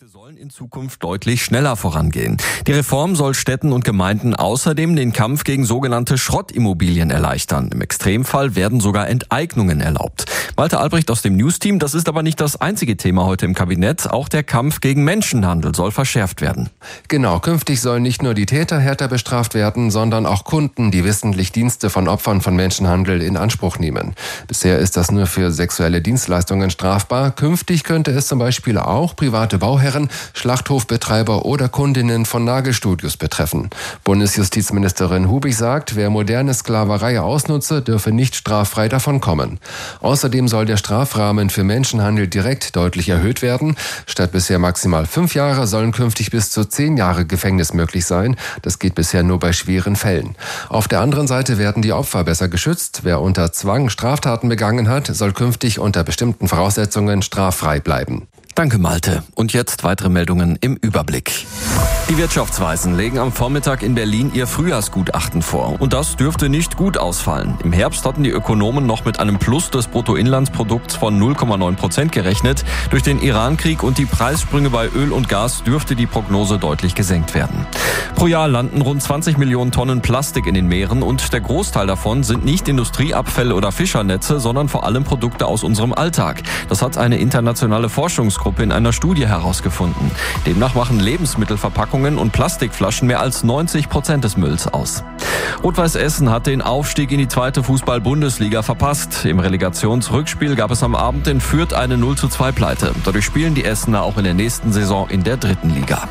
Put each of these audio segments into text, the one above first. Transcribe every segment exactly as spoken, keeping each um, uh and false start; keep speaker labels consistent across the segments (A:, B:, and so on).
A: Projekte sollen in Zukunft deutlich schneller vorangehen. Die Reform soll Städten und Gemeinden außerdem den Kampf gegen sogenannte Schrottimmobilien erleichtern. Im Extremfall werden sogar Enteignungen erlaubt. Walter Albrecht aus dem News-Team, das ist aber nicht das einzige Thema heute im Kabinett. Auch der Kampf gegen Menschenhandel soll verschärft werden.
B: Genau, künftig sollen nicht nur die Täter härter bestraft werden, sondern auch Kunden, die wissentlich Dienste von Opfern von Menschenhandel in Anspruch nehmen. Bisher ist das nur für sexuelle Dienstleistungen strafbar. Künftig könnte es zum Beispiel auch private Bauherren, Schlachthofbetreiber oder Kundinnen von Nagelstudios betreffen. Bundesjustizministerin Hubig sagt, wer moderne Sklaverei ausnutze, dürfe nicht straffrei davonkommen. Außerdem soll der Strafrahmen für Menschenhandel direkt deutlich erhöht werden. Statt bisher maximal fünf Jahre sollen künftig bis zu zehn Jahre Gefängnis möglich sein. Das geht bisher nur bei schweren Fällen. Auf der anderen Seite werden die Opfer besser geschützt. Wer unter Zwang Straftaten begangen hat, soll künftig unter bestimmten Voraussetzungen straffrei bleiben.
A: Danke, Malte. Und jetzt weitere Meldungen im Überblick. Die Wirtschaftsweisen legen am Vormittag in Berlin ihr Frühjahrsgutachten vor. Und das dürfte nicht gut ausfallen. Im Herbst hatten die Ökonomen noch mit einem Plus des Bruttoinlandsprodukts von null Komma neun Prozent gerechnet. Durch den Irankrieg und die Preissprünge bei Öl und Gas dürfte die Prognose deutlich gesenkt werden. Pro Jahr landen rund zwanzig Millionen Tonnen Plastik in den Meeren und der Großteil davon sind nicht Industrieabfälle oder Fischernetze, sondern vor allem Produkte aus unserem Alltag. Das hat eine internationale Forschungsgruppe in einer Studie herausgefunden. Demnach machen Lebensmittelverpackungen und Plastikflaschen mehr als neunzig Prozent des Mülls aus. Rot-Weiß Essen hat den Aufstieg in die zweite Fußball-Bundesliga verpasst. Im Relegationsrückspiel gab es am Abend in Fürth eine null zu zwei Pleite. Dadurch spielen die Essener auch in der nächsten Saison in der dritten Liga.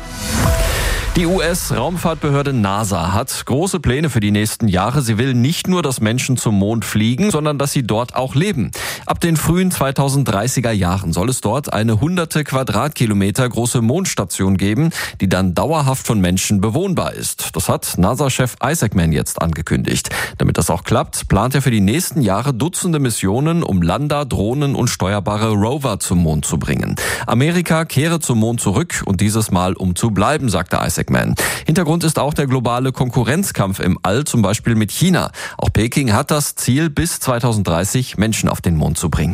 A: Die U S-Raumfahrtbehörde NASA hat große Pläne für die nächsten Jahre. Sie will nicht nur, dass Menschen zum Mond fliegen, sondern dass sie dort auch leben. Ab den frühen zweitausenddreißiger Jahren soll es dort eine hunderte Quadratkilometer große Mondstation geben, die dann dauerhaft von Menschen bewohnbar ist. Das hat NASA-Chef Isaacman jetzt angekündigt. Damit das auch klappt, plant er für die nächsten Jahre Dutzende Missionen, um Lander, Drohnen und steuerbare Rover zum Mond zu bringen. Amerika kehre zum Mond zurück und dieses Mal um zu bleiben, sagte Isaacman. Hintergrund ist auch der globale Konkurrenzkampf im All, zum Beispiel mit China. Auch Peking hat das Ziel, bis zweitausenddreißig Menschen auf den Mond zu bringen.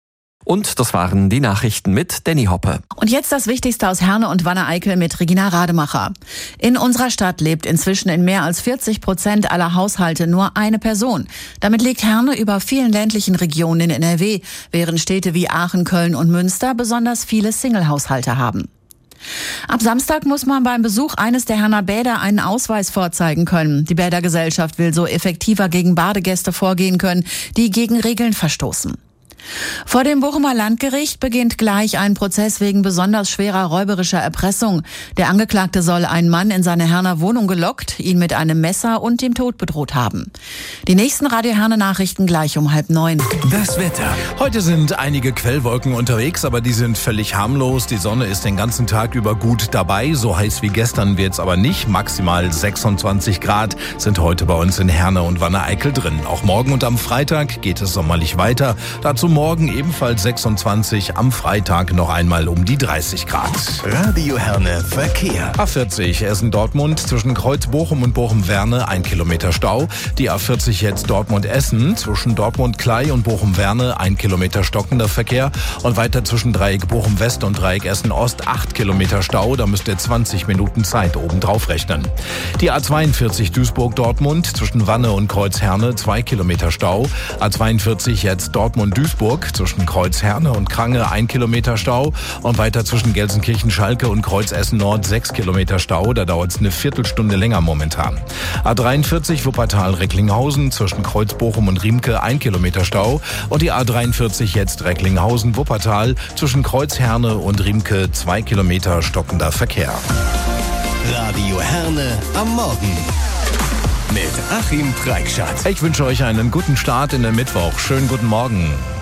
A: Und das waren die Nachrichten mit Danny Hoppe.
C: Und jetzt das Wichtigste aus Herne und Wanne-Eickel mit Regina Rademacher. In unserer Stadt lebt inzwischen in mehr als vierzig Prozent aller Haushalte nur eine Person. Damit liegt Herne über vielen ländlichen Regionen in N R W, während Städte wie Aachen, Köln und Münster besonders viele Single-Haushalte haben. Ab Samstag muss man beim Besuch eines der Herner Bäder einen Ausweis vorzeigen können. Die Bädergesellschaft will so effektiver gegen Badegäste vorgehen können, die gegen Regeln verstoßen. Vor dem Bochumer Landgericht beginnt gleich ein Prozess wegen besonders schwerer räuberischer Erpressung. Der Angeklagte soll einen Mann in seine Herner Wohnung gelockt, ihn mit einem Messer und dem Tod bedroht haben. Die nächsten Radio Herne Nachrichten gleich um halb neun.
D: Das Wetter. Heute sind einige Quellwolken unterwegs, aber die sind völlig harmlos. Die Sonne ist den ganzen Tag über gut dabei. So heiß wie gestern wird's aber nicht. Maximal sechsundzwanzig Grad sind heute bei uns in Herne und Wanne-Eickel drin. Auch morgen und am Freitag geht es sommerlich weiter. Dazu morgen ebenfalls sechsundzwanzig, am Freitag noch einmal um die dreißig Grad.
E: Radio Herne Verkehr.
D: A vierzig Essen-Dortmund zwischen Kreuz-Bochum und Bochum-Werne ein Kilometer Stau. Die A vierzig jetzt Dortmund-Essen zwischen Dortmund-Klei und Bochum-Werne ein Kilometer stockender Verkehr. Und weiter zwischen Dreieck Bochum-West und Dreieck Essen-Ost acht Kilometer Stau. Da müsst ihr zwanzig Minuten Zeit obendrauf rechnen. Die A zweiundvierzig Duisburg-Dortmund zwischen Wanne und Kreuz-Herne zwei Kilometer Stau. A zweiundvierzig jetzt Dortmund-Duisburg zwischen Kreuz Herne und Krange ein Kilometer Stau und weiter zwischen Gelsenkirchen-Schalke und Kreuz Essen-Nord sechs Kilometer Stau. Da dauert es eine Viertelstunde länger momentan. A dreiundvierzig Wuppertal-Recklinghausen zwischen Kreuz Bochum und Riemke ein Kilometer Stau und die A dreiundvierzig jetzt Recklinghausen-Wuppertal zwischen Kreuz Herne und Riemke zwei Kilometer stockender Verkehr.
E: Radio Herne am Morgen. Mit Achim Preikschat.
D: Ich wünsche euch einen guten Start in den Mittwoch. Schönen guten Morgen.